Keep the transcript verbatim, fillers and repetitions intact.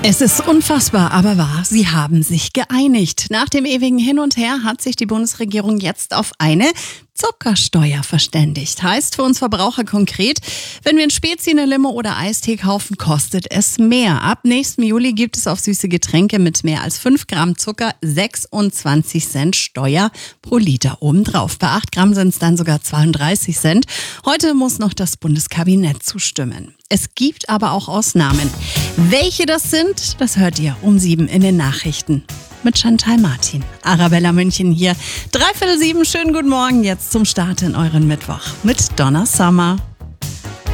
Es ist unfassbar, aber wahr, sie haben sich geeinigt. Nach dem ewigen Hin und Her hat sich die Bundesregierung jetzt auf eine Zuckersteuer verständigt. Heißt für uns Verbraucher konkret, wenn wir ein Spezi, eine Limo oder Eistee kaufen, kostet es mehr. Ab nächsten Juli gibt es auf süße Getränke mit mehr als fünf Gramm Zucker sechsundzwanzig Cent Steuer pro Liter obendrauf. Bei acht Gramm sind es dann sogar zweiunddreißig Cent. Heute muss noch das Bundeskabinett zustimmen. Es gibt aber auch Ausnahmen. Welche das sind, das hört ihr um sieben in den Nachrichten. Mit Chantal Martin. Arabella München hier. Dreiviertel sieben, schönen guten Morgen jetzt zum Start in euren Mittwoch mit Donna Summer.